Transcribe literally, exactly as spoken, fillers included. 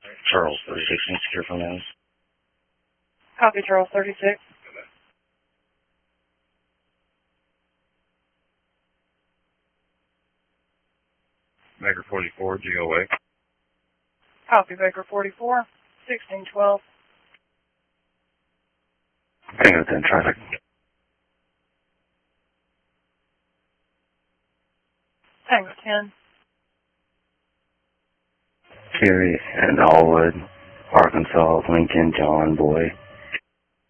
Charles, thirty-six, and secure from now. Copy, Charles, thirty-six. Baker forty-four, G O A. Copy, Baker forty-four, sixteen twelve. Tango ten, traffic. Tango ten. Fury and Allwood, Arkansas, Lincoln, John, Boy.